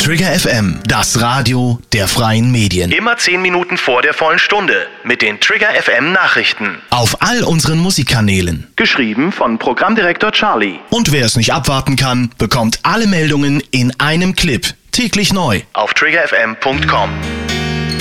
Trigger FM, das Radio der freien Medien. Immer 10 Minuten vor der vollen Stunde mit den Trigger FM Nachrichten. Auf all unseren Musikkanälen. Geschrieben von Programmdirektor Charlie. Und wer es nicht abwarten kann, bekommt alle Meldungen in einem Clip. Täglich neu. Auf triggerfm.com.